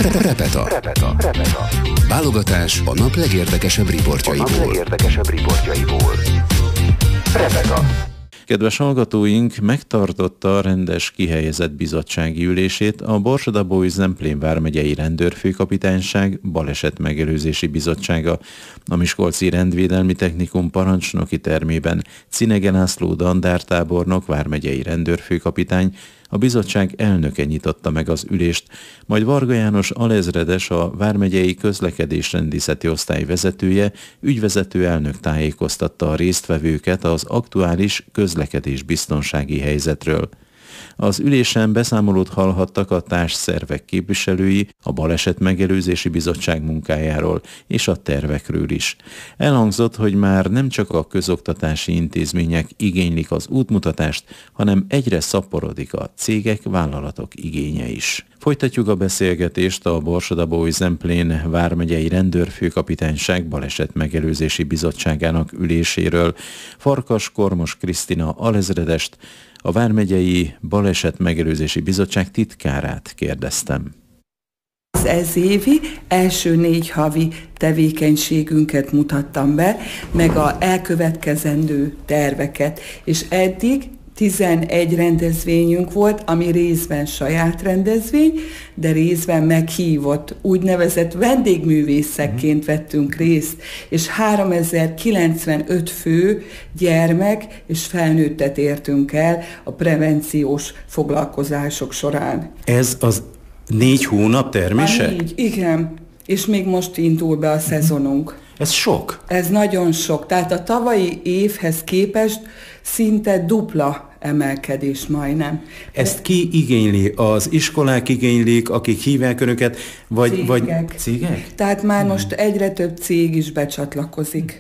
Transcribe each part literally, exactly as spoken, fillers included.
Repeta. Repeta. Repeta. Válogatás a nap legérdekesebb riportjaiból. A nap legérdekesebb riportjaiból. Repeta. Kedves hallgatóink, megtartotta a rendes kihelyezett bizottsági ülését a Borsod-Abaúj-Zemplén vármegyei rendőrfőkapitányság balesetmegelőzési bizottsága. A Miskolci Rendvédelmi Technikum parancsnoki termében Cinege László dandártábornok vármegyei rendőrfőkapitány, a bizottság elnöke nyitotta meg az ülést, majd Varga János alezredes, a vármegyei közlekedésrendészeti osztály vezetője, ügyvezető elnök tájékoztatta a résztvevőket az aktuális közlekedésbiztonsági helyzetről. Az ülésen beszámolót hallhattak a társszervek képviselői a Balesetmegelőzési Bizottság munkájáról és a tervekről is. Elhangzott, hogy már nem csak a közoktatási intézmények igénylik az útmutatást, hanem egyre szaporodik a cégek, vállalatok igénye is. Folytatjuk a beszélgetést a Borsod-Abaúj-Zemplén vármegyei rendőrfőkapitányság Balesetmegelőzési Bizottságának üléséről. Farkas Kormos Krisztina alezredest, a vármegyei Balesetmegelőzési Bizottság titkárát kérdeztem. Az ez évi első négy havi tevékenységünket mutattam be, meg a elkövetkezendő terveket, és eddig tizenegy rendezvényünk volt, ami részben saját rendezvény, de részben meghívott úgynevezett vendégművészekként vettünk részt, és háromezer-kilencvenöt fő gyermek és felnőttet értünk el a prevenciós foglalkozások során. Ez az négy hónap termése? A négy, igen. És még most indul be a szezonunk. Ez sok? Ez nagyon sok. Tehát a tavalyi évhez képest szinte dupla emelkedés majdnem. Ezt ki igényli? Az iskolák igénylik, akik hívják önöket, vagy cégek? Vagy cégek? Tehát már hmm. most egyre több cég is becsatlakozik.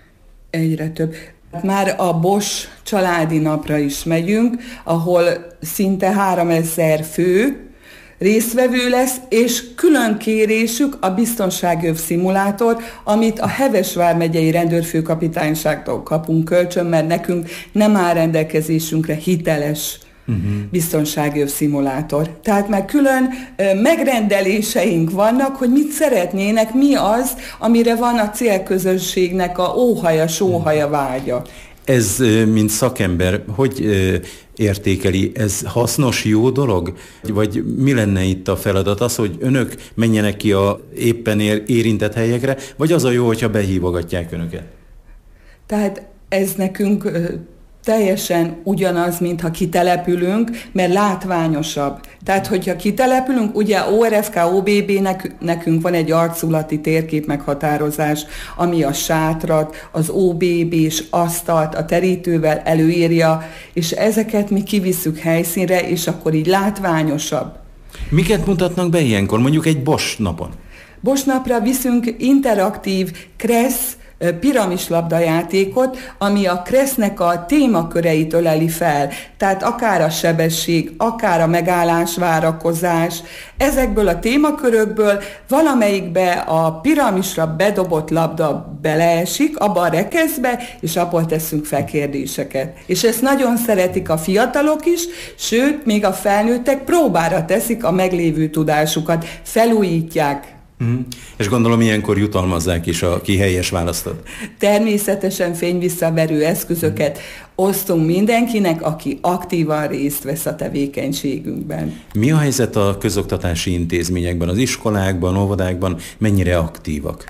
Egyre több. Már a Bosch családi napra is megyünk, ahol szinte háromezer fő résztvevő lesz, és külön kérésük a biztonságöv szimulátor, amit a Heves vármegyei rendőrfőkapitányságtól kapunk kölcsön, mert nekünk nem áll rendelkezésünkre hiteles uh-huh. biztonságöv szimulátor. Tehát már külön uh, megrendeléseink vannak, hogy mit szeretnének, mi az, amire van a célközönségnek a óhaja, sóhaja vágya. Ez, mint szakember, hogy értékeli? Ez hasznos, jó dolog? Vagy mi lenne itt a feladat? Az, hogy önök menjenek ki a éppen érintett helyekre, vagy az a jó, hogyha behívogatják önöket? Tehát ez nekünk teljesen ugyanaz, mintha kitelepülünk, mert látványosabb. Tehát, hogyha kitelepülünk, ugye o er ef ká o bé bé-nek nekünk van egy arculati térkép meghatározás, ami a sátrat, az o bé bé-s asztalt a terítővel előírja, és ezeket mi kivisszük helyszínre, és akkor így látványosabb. Miket mutatnak be ilyenkor, mondjuk egy Bosch napon? Bosch napra viszünk interaktív kressz, piramislabdajátékot, ami a kressznek a témaköreit öleli fel. Tehát akár a sebesség, akár a megállás, várakozás. Ezekből a témakörökből valamelyikbe a piramisra bedobott labda beleesik, abba a rekeszbe, és abból teszünk fel kérdéseket. És ezt nagyon szeretik a fiatalok is, sőt, még a felnőttek próbára teszik a meglévő tudásukat, felújítják. Mm. És gondolom ilyenkor jutalmazzák is, aki helyes választott. Természetesen fényvisszaverő eszközöket osztunk mindenkinek, aki aktívan részt vesz a tevékenységünkben. Mi a helyzet a közoktatási intézményekben, az iskolákban, óvodákban, mennyire aktívak?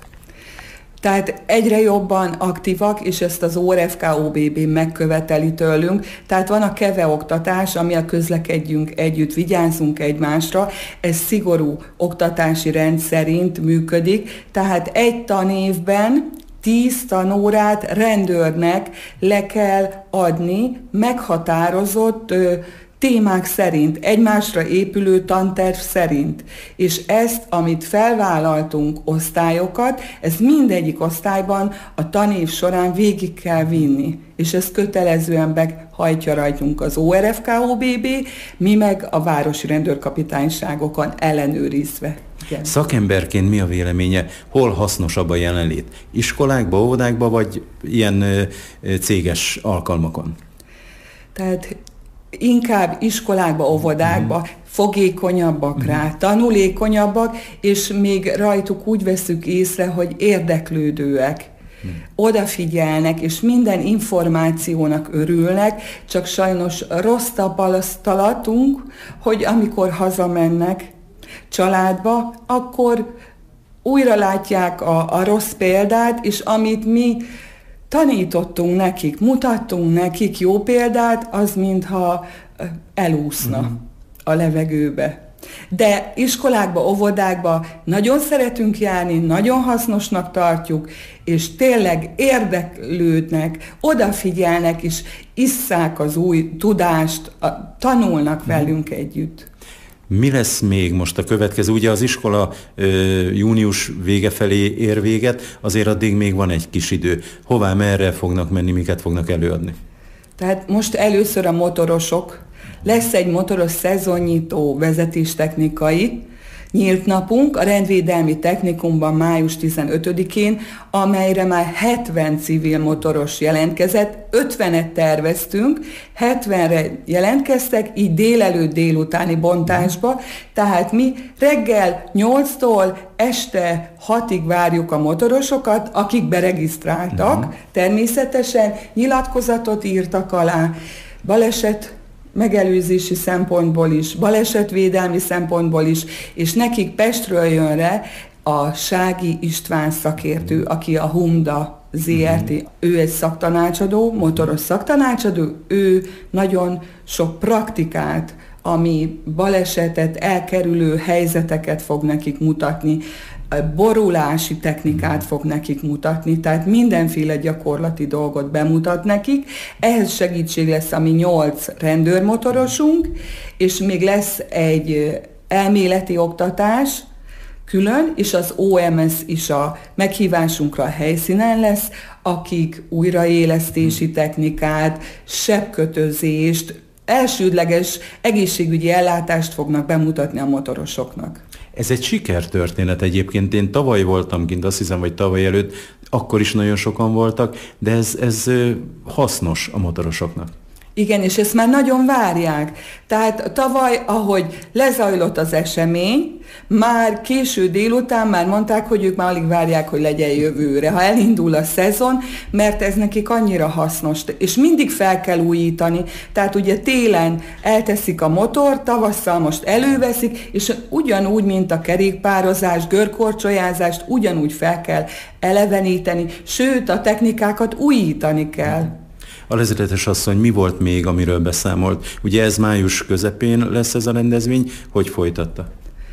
Tehát egyre jobban aktívak, és ezt az o er ef ká o bé bé megköveteli tőlünk. Tehát van a KEVE oktatás, ami a közlekedjünk együtt, vigyázzunk egymásra. Ez szigorú oktatási rend szerint működik. Tehát egy tanévben tíz tanórát rendőrnek le kell adni meghatározott ö, témák szerint, egymásra épülő tanterv szerint. És ezt, amit felvállaltunk osztályokat, ez mindegyik osztályban a tanév során végig kell vinni. És ezt kötelezően behajtja rajtunk az o er ef ká o bé bé, mi meg a városi rendőrkapitányságokon ellenőrizve. Igen. Szakemberként mi a véleménye? Hol hasznosabb a jelenlét? Iskolákba, óvodákba, vagy ilyen ö, céges alkalmakon? Tehát inkább iskolákba, óvodákba, fogékonyabbak rá, tanulékonyabbak, és még rajtuk úgy veszük észre, hogy érdeklődőek, odafigyelnek, és minden információnak örülnek, csak sajnos rossz tapasztalatunk, hogy amikor hazamennek családba, akkor újra látják a, a rossz példát, és amit mi tanítottunk nekik, mutattunk nekik jó példát, az mintha elúszna uh-huh. a levegőbe. De iskolákba, óvodákba nagyon szeretünk járni, nagyon hasznosnak tartjuk, és tényleg érdeklődnek, odafigyelnek, és isszák az új tudást, a, tanulnak velünk együtt. Mi lesz még most a következő? Ugye az iskola ö, június vége felé ér véget, azért addig még van egy kis idő. Hová, merre fognak menni, miket fognak előadni? Tehát most először a motorosok. Lesz egy motoros szezonnyitó vezetéstechnikai nyílt napunk a Rendvédelmi Technikumban május tizenötödikén, amelyre már hetven civil motoros jelentkezett, ötvenet terveztünk, hetvenre jelentkeztek, így délelőtt délutáni bontásba, tehát mi reggel nyolctól este hatig várjuk a motorosokat, akik beregisztráltak, uh-huh. természetesen nyilatkozatot írtak alá, baleset megelőzési szempontból is, balesetvédelmi szempontból is, és nekik Pestről jön re a Sági István szakértő, aki a Humda zé er té, ő egy szaktanácsadó, motoros szaktanácsadó, ő nagyon sok praktikát, ami balesetet elkerülő helyzeteket fog nekik mutatni, borulási technikát fog nekik mutatni, tehát mindenféle gyakorlati dolgot bemutat nekik. Ehhez segítség lesz a mi nyolc rendőrmotorosunk, és még lesz egy elméleti oktatás külön, és az o em es is a meghívásunkra a helyszínen lesz, akik újraélesztési technikát, sebkötözést, elsődleges egészségügyi ellátást fognak bemutatni a motorosoknak. Ez egy sikertörténet egyébként. Én tavaly voltam kint, azt hiszem, vagy tavaly előtt, akkor is nagyon sokan voltak, de ez, ez hasznos a motorosoknak. Igen, és ezt már nagyon várják. Tehát tavaly, ahogy lezajlott az esemény, már késő délután már mondták, hogy ők már alig várják, hogy legyen jövőre, ha elindul a szezon, mert ez nekik annyira hasznos, és mindig fel kell újítani. Tehát ugye télen elteszik a motor, tavasszal most előveszik, és ugyanúgy, mint a kerékpározás, görkorcsolyázást, ugyanúgy fel kell eleveníteni, sőt, a technikákat újítani kell. Alezredes asszony, mi volt még, amiről beszámolt? Ugye ez május közepén lesz ez a rendezvény, hogy folytatta?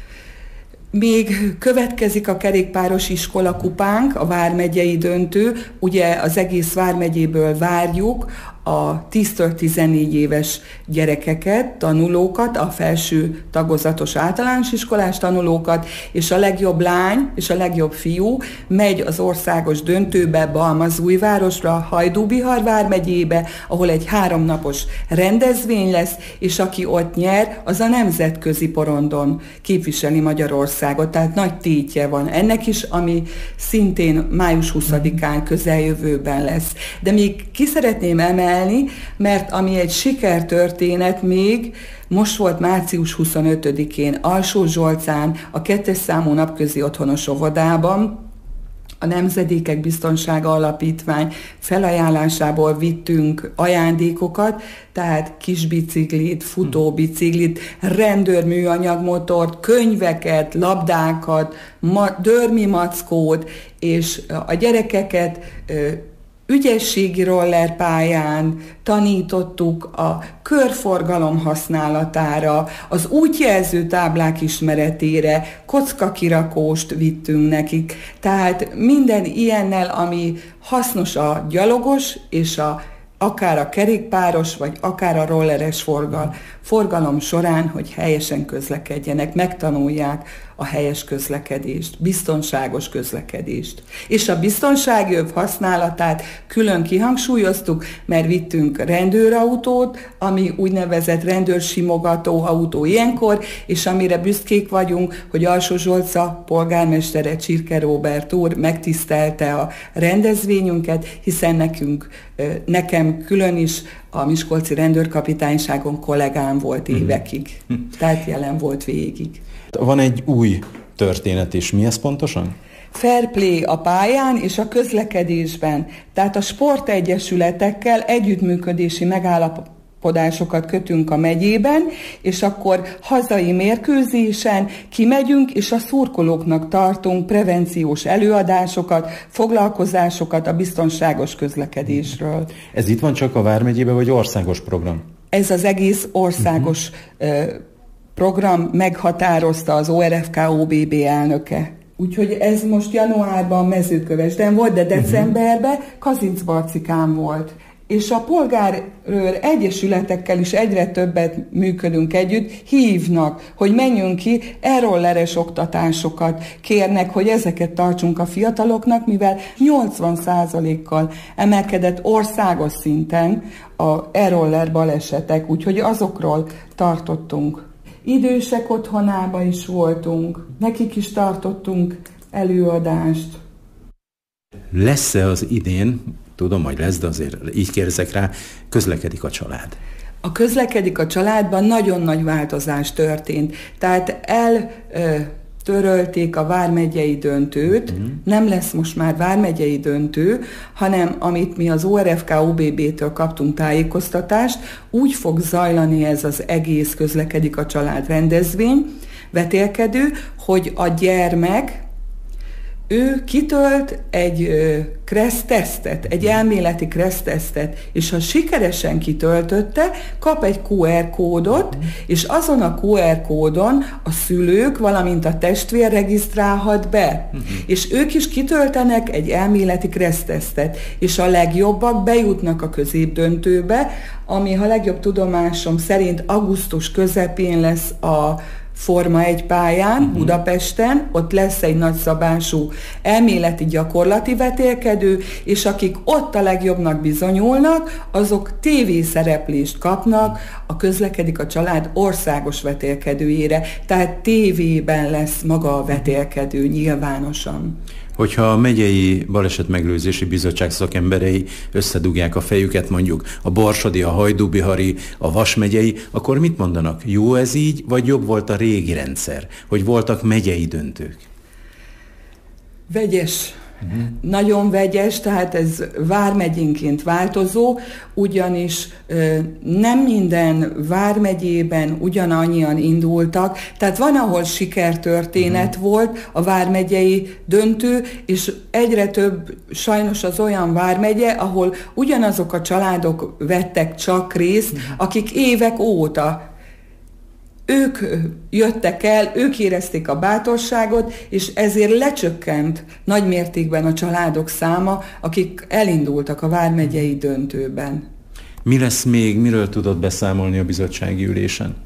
Még következik a kerékpáros iskola kupánk, a vármegyei döntő. Ugye az egész vármegyéből várjuk a tíztől tizennégy éves gyerekeket, tanulókat, a felső tagozatos általános iskolás tanulókat, és a legjobb lány és a legjobb fiú megy az országos döntőbe Balmazújvárosra, Hajdú-Bihar vármegyébe, ahol egy háromnapos rendezvény lesz, és aki ott nyer, az a nemzetközi porondon képviseli Magyarországot, tehát nagy tétje van ennek is, ami szintén május huszadikán közeljövőben lesz. De még ki szeretném emelni, mert ami egy sikertörténet még, most volt március huszonötödikén Alsó-Zsolcán, a kettes számú napközi otthonos óvodában, a Nemzedékek Biztonsága Alapítvány felajánlásából vittünk ajándékokat, tehát kisbiciklit, futóbiciklit, rendőrműanyagmotort, könyveket, labdákat, ma- dörmi mackót, és a gyerekeket ügyességi rollerpályán tanítottuk a körforgalom használatára, az útjelző táblák ismeretére, kockakirakóst vittünk nekik. Tehát minden ilyennel, ami hasznos a gyalogos és a akár a kerékpáros, vagy akár a rolleres forgal, forgalom során, hogy helyesen közlekedjenek, megtanulják a helyes közlekedést, biztonságos közlekedést. És a biztonságöv használatát külön kihangsúlyoztuk, mert vittünk rendőrautót, ami úgynevezett rendőrsimogató autó ilyenkor, és amire büszkék vagyunk, hogy Alsó-Zsolca polgármestere Csirke Róbert úr megtisztelte a rendezvényünket, hiszen nekünk, nekem külön is a miskolci rendőrkapitányságon kollégám volt évekig, tehát jelen volt végig. Van egy új történet is, mi ez pontosan? Fair play a pályán és a közlekedésben, tehát a sportegyesületekkel együttműködési megállapodásokat kötünk a megyében, és akkor hazai mérkőzésen kimegyünk, és a szurkolóknak tartunk prevenciós előadásokat, foglalkozásokat a biztonságos közlekedésről. Ez itt van csak a Vármegyében, vagy országos program? Ez az egész országos uh-huh. program, meghatározta az o er ef ká o bé bé elnöke. Úgyhogy ez most januárban Mezőkövesden volt, de decemberben Kazincbarcikán volt. És a polgárőr egyesületekkel is egyre többet működünk együtt, hívnak, hogy menjünk ki, e-rolleres oktatásokat kérnek, hogy ezeket tartsunk a fiataloknak, mivel nyolcvan százalékkal emelkedett országos szinten a e-roller balesetek, úgyhogy azokról tartottunk. Idősek otthonába is voltunk, nekik is tartottunk előadást. Lesz-e az idén, tudom, hogy lesz, de azért így kérdezek rá, közlekedik a család? A közlekedik a családban nagyon nagy változás történt. Tehát eltörölték a vármegyei döntőt, uh-huh. nem lesz most már vármegyei döntő, hanem amit mi az o er ef ká o bé bé-től kaptunk tájékoztatást, úgy fog zajlani ez az egész közlekedik a család rendezvény, vetélkedő, hogy a gyermek ő kitölt egy kressztesztet, egy elméleti kressztesztet, és ha sikeresen kitöltötte, kap egy kú er kódot, és azon a kú er kódon a szülők, valamint a testvér regisztrálhat be. Uh-huh. És ők is kitöltenek egy elméleti kressztesztet, és a legjobbak bejutnak a középdöntőbe, ami, ha legjobb tudomásom szerint augusztus közepén lesz a Forma egy pályán, uh-huh. Budapesten, ott lesz egy nagyszabású elméleti gyakorlati vetélkedő, és akik ott a legjobbnak bizonyulnak, azok tévészereplést kapnak a Közlekedik a Család országos vetélkedőjére, tehát tévében lesz maga a vetélkedő nyilvánosan. Hogyha a megyei balesetmegelőzési bizottság szakemberei összedugják a fejüket, mondjuk a borsodi, a hajdúbihari, a Vas megyei, akkor mit mondanak? Jó ez így, vagy jobb volt a régi rendszer, hogy voltak megyei döntők? Vegyes. Uh-huh. Nagyon vegyes, tehát ez vármegyénként változó, ugyanis ö, nem minden vármegyében ugyanannyian indultak, tehát van, ahol sikertörténet uh-huh. volt a vármegyei döntő, és egyre több sajnos az olyan vármegye, ahol ugyanazok a családok vettek csak részt, uh-huh. akik évek óta ők jöttek el, ők érezték a bátorságot, és ezért lecsökkent nagy mértékben a családok száma, akik elindultak a vármegyei döntőben. Mi lesz még, miről tudod beszámolni a bizottsági ülésen?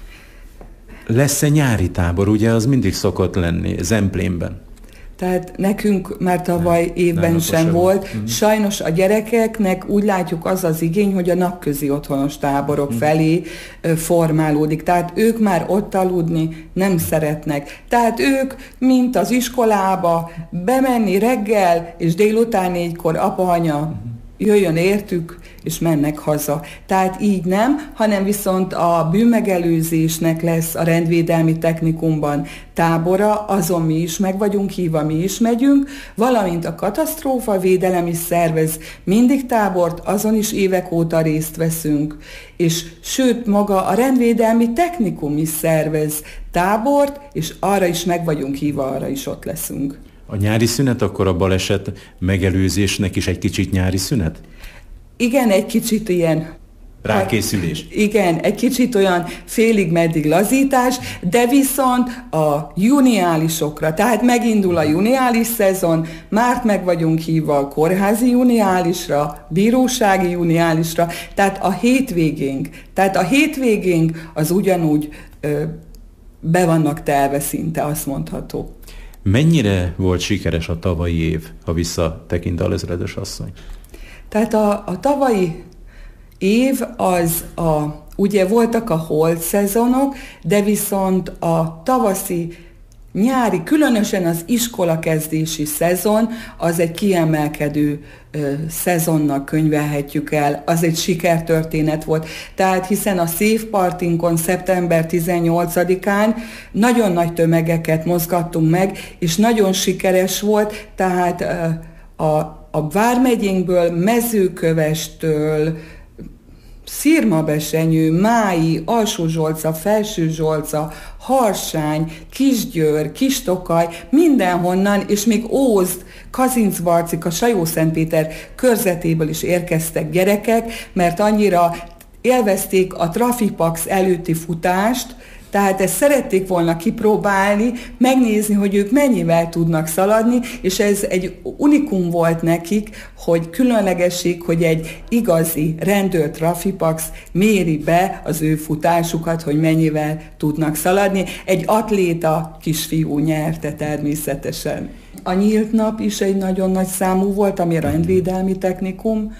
Lesz-e nyári tábor? Ugye az mindig szokott lenni, Zemplénben. Tehát nekünk már tavaly nem, évben nem sem volt. Mm. Sajnos a gyerekeknek úgy látjuk az az igény, hogy a napközi otthonos táborok mm. felé formálódik. Tehát ők már ott aludni nem szeretnek. Tehát ők, mint az iskolába, bemenni reggel, és délután négykor apa-anya mm. jöjjön értük, és mennek haza. Tehát így nem, hanem viszont a bűnmegelőzésnek lesz a rendvédelmi technikumban tábora, azon mi is meg vagyunk hívva, mi is megyünk, valamint a katasztrófavédelem is szervez mindig tábort, azon is évek óta részt veszünk, és sőt maga a rendvédelmi technikum is szervez tábort, és arra is meg vagyunk hívva, arra is ott leszünk. A nyári szünet akkor a baleset megelőzésnek is egy kicsit nyári szünet? Igen, egy kicsit ilyen... Rákészülés. Igen, egy kicsit olyan félig-meddig lazítás, de viszont a juniálisokra, tehát megindul a juniális szezon, már meg vagyunk hívva a kórházi juniálisra, bírósági juniálisra, tehát a hétvégénk, tehát a hétvégénk az ugyanúgy ö, be vannak telve szinte, azt mondható. Mennyire volt sikeres a tavalyi év, ha visszatekint alezredes asszony? Tehát a, a tavalyi év az a, ugye voltak a holt szezonok, de viszont a tavaszi nyári, különösen az iskolakezdési szezon, az egy kiemelkedő ö, szezonnak könyvelhetjük el, az egy sikertörténet volt. Tehát hiszen a Szép Partinkon szeptember tizennyolcadikán nagyon nagy tömegeket mozgattunk meg, és nagyon sikeres volt, tehát ö, a, a Vármegyénkből, Mezőkövestől, Szirmabesenyő, Mályi, Alsó-Zsolca, Felső-Zsolca, Harsány, Kisgyőr, Kistokaj, mindenhonnan, és még Ózd, Kazincbarcika, Sajó-Szentpéter körzetéből is érkeztek gyerekek, mert annyira élvezték a Trafipax előtti futást, tehát ezt szerették volna kipróbálni, megnézni, hogy ők mennyivel tudnak szaladni, és ez egy unikum volt nekik, hogy különlegesség, hogy egy igazi rendőr Trafipax méri be az ő futásukat, hogy mennyivel tudnak szaladni. Egy atléta kisfiú nyerte természetesen. A nyílt nap is egy nagyon nagy számú volt, ami a rendvédelmi technikumban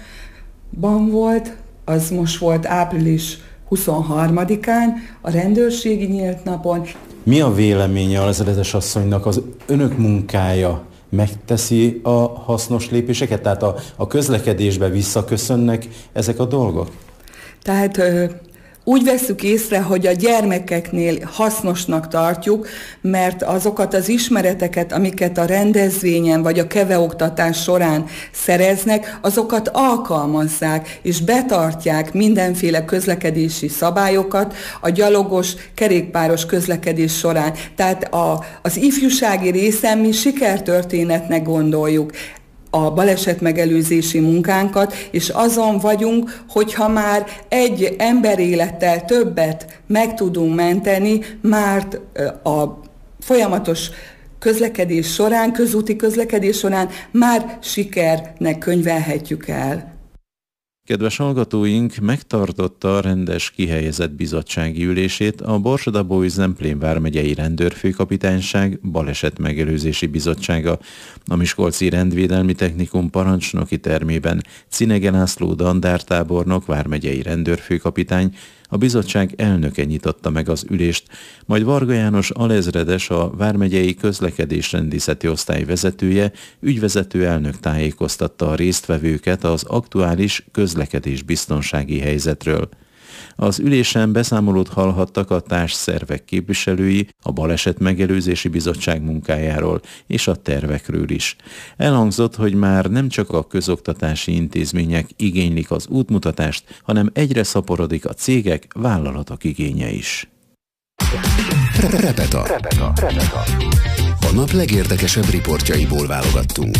volt, az most volt április huszonharmadikán, a rendőrségi nyílt napon. Mi a véleménye az ezredes asszonynak? Az önök munkája megteszi a hasznos lépéseket? Tehát a, a közlekedésbe visszaköszönnek ezek a dolgok? Tehát ö, úgy vesszük észre, hogy a gyermekeknél hasznosnak tartjuk, mert azokat az ismereteket, amiket a rendezvényen vagy a keveoktatás során szereznek, azokat alkalmazzák és betartják mindenféle közlekedési szabályokat a gyalogos, kerékpáros közlekedés során. Tehát a, az ifjúsági részen mi sikertörténetnek gondoljuk a balesetmegelőzési munkánkat, és azon vagyunk, hogyha már egy emberélettel többet meg tudunk menteni, már a folyamatos közlekedés során, közúti közlekedés során már sikernek könyvelhetjük el. Kedves hallgatóink, megtartotta a rendes kihelyezett bizottsági ülését a Borsod-Abaúj-Zemplén vármegyei rendőrfőkapitányság balesetmegelőzési bizottsága. A Miskolci Rendvédelmi Technikum parancsnoki termében Cinege László dandártábornok vármegyei rendőrfőkapitány, a bizottság elnöke nyitotta meg az ülést, majd Varga János alezredes, a vármegyei közlekedésrendészeti osztály vezetője, ügyvezető elnök tájékoztatta a résztvevőket az aktuális közlekedésbiztonsági helyzetről. Az ülésen beszámolót hallhattak a társszervek képviselői a Balesetmegelőzési Bizottság munkájáról és a tervekről is. Elhangzott, hogy már nem csak a közoktatási intézmények igénylik az útmutatást, hanem egyre szaporodik a cégek, vállalatok igénye is. Repeta. Repeta. Repeta. A nap legérdekesebb riportjaiból válogattunk.